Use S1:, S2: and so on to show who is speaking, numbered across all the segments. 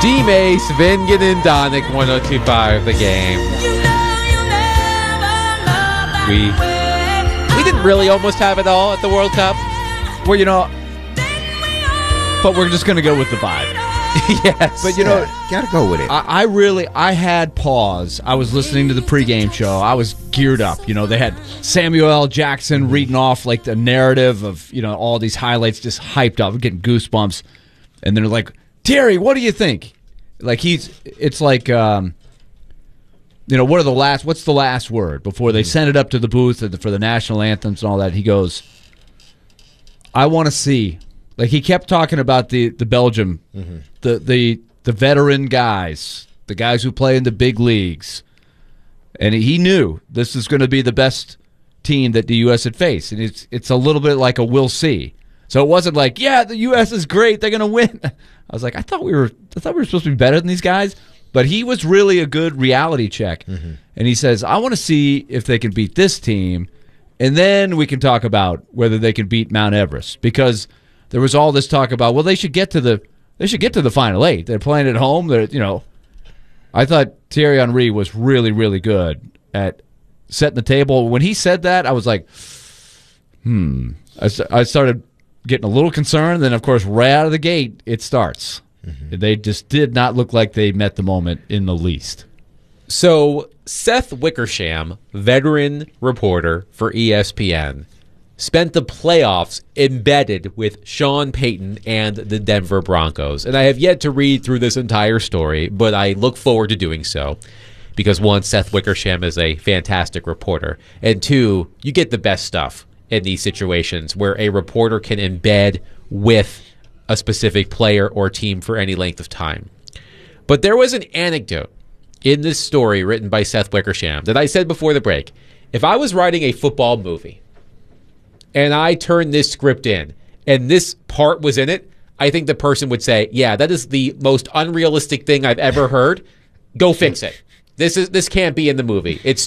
S1: D-Mace, Vingan, and Donick, 102.5 The Game. We didn't really almost have it all at the World Cup.
S2: Well, but we're just going to go with the vibe.
S1: Yes.
S2: But,
S3: gotta go with it.
S2: I had pause. I was listening to the pregame show. I was geared up. They had Samuel L. Jackson reading off like the narrative of, all these highlights, just hyped up. I'm getting goosebumps. And they're like, Terry, what do you think? Like it's like, what's the last word before they send it up to the booth for the national anthems and all that? He goes, I want to see. Like, he kept talking about the Belgium, the veteran guys, the guys who play in the big leagues. And he knew this is going to be the best team that the U.S. had faced. And it's a little bit like a we'll see. So it wasn't like, yeah, the U.S. is great, they're going to win. I was like, I thought we were supposed to be better than these guys. But he was really a good reality check. And he says, I want to see if they can beat this team, and then we can talk about whether they can beat Mount Everest. Because there was all this talk about, well, they should get to the Final Eight. They're playing at home. I thought Thierry Henry was really, really good at setting the table. When he said that, I was like, I started getting a little concerned. Then, of course, right out of the gate, it starts. They just did not look like they met the moment in the least.
S1: So Seth Wickersham, veteran reporter for ESPN, spent the playoffs embedded with Sean Payton and the Denver Broncos. And I have yet to read through this entire story, but I look forward to doing so. Because, one, Seth Wickersham is a fantastic reporter. And, two, you get the best stuff in these situations where a reporter can embed with a specific player or team for any length of time. But there was an anecdote in this story written by Seth Wickersham that I said before the break. If I was writing a football movie and I turned this script in and this part was in it, I think the person would say, yeah, that is the most unrealistic thing I've ever heard. Go fix it. This can't be in the movie. It's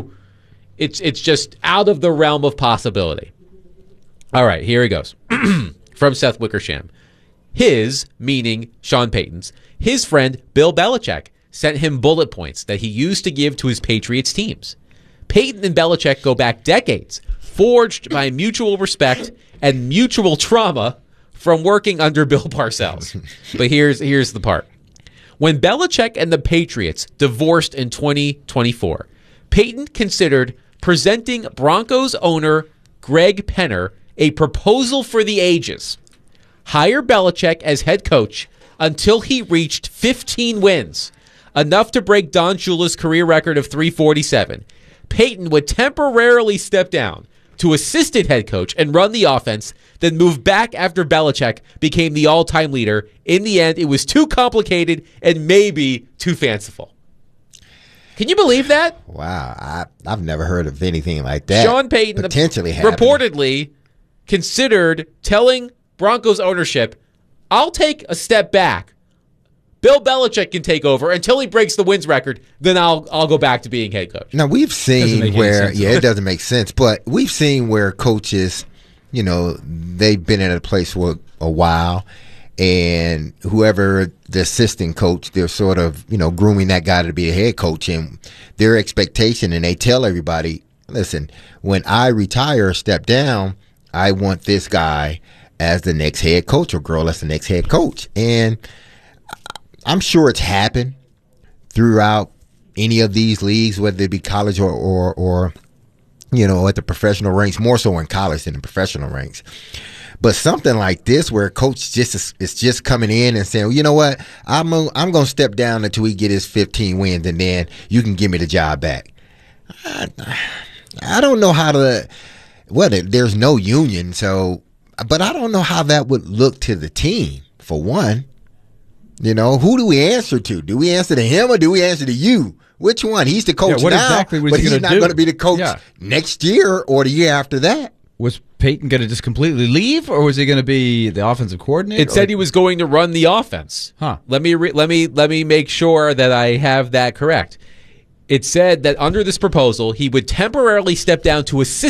S1: just out of the realm of possibility. All right, here he goes. From Seth Wickersham. His, meaning Sean Payton's, his friend Bill Belichick sent him bullet points that he used to give to his Patriots teams. Payton and Belichick go back decades, forged by mutual respect and mutual trauma from working under Bill Parcells. But here's the part. When Belichick and the Patriots divorced in 2024, Payton considered presenting Broncos owner Greg Penner a proposal for the ages. Hire Belichick as head coach until he reached 15 wins, enough to break Don Shula's career record of 347. Payton would temporarily step down to assistant head coach and run the offense, then move back after Belichick became the all-time leader. In the end, it was too complicated and maybe too fanciful. Can you believe that?
S3: Wow, I've never heard of anything like that.
S1: Sean Payton
S3: potentially
S1: reportedly considered telling Broncos ownership, I'll take a step back. Bill Belichick can take over until he breaks the wins record. Then I'll go back to being head coach.
S3: Now, we've seen where, it doesn't make sense, but we've seen where coaches, they've been in a place for a while, and whoever the assistant coach, they're sort of, grooming that guy to be a head coach, and their expectation, and they tell everybody, listen, when I retire or step down, I want this guy as the next head coach or girl as the next head coach. And I'm sure it's happened throughout any of these leagues, whether it be college or at the professional ranks, more so in college than the professional ranks. But something like this where a coach is just coming in and saying, well, you know what, I'm going to step down until we get his 15 wins, and then you can give me the job back. I don't know how to – well, there's no union, but I don't know how that would look to the team, for one. Who do we answer to? Do we answer to him or do we answer to you? Which one? He's the coach now,
S2: exactly
S3: but he's not going to be the coach next year or the year after that.
S2: Was Payton going to just completely leave, or was he going to be the offensive coordinator?
S1: It said he was going to run the offense.
S2: Huh.
S1: Let me make sure that I have that correct. It said that under this proposal, he would temporarily step down to assistant